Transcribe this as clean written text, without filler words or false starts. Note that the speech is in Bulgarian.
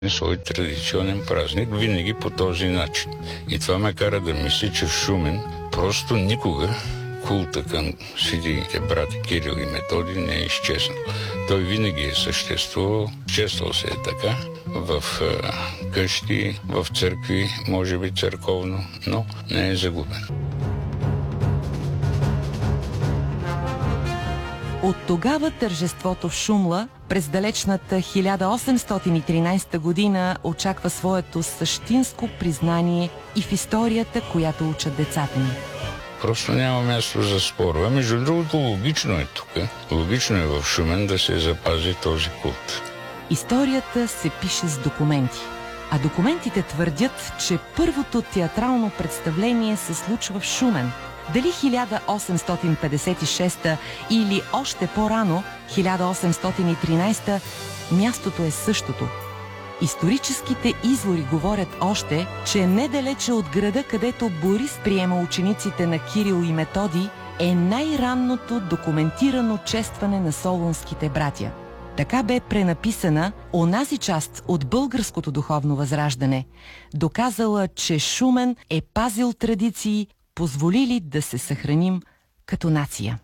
свой традиционен празник винаги по този начин. И това ме кара да мисля, че в Шумен просто никога култа към светите брати Кирил и Методий не е изчезнал. Той винаги е съществувал, чествал се е така, в къщи, в църкви, може би църковно, но не е загубен. От тогава тържеството в Шумла през далечната 1813 година очаква своето същинско признание и в историята, която учат децата ни. Просто няма място за спорове. Между другото, логично е тук. Логично е в Шумен да се запази този култ. Историята се пише с документи. А документите твърдят, че първото театрално представление се случва в Шумен. Дали 1856 или още по-рано, 1813, мястото е същото. Историческите извори говорят още, че недалече от града, където Борис приема учениците на Кирил и Методий, е най-ранното документирано честване на солунските братя. Така бе пренаписана онази част от българското духовно възраждане, доказала, че Шумен е пазил традиции, позволили да се съхраним като нация.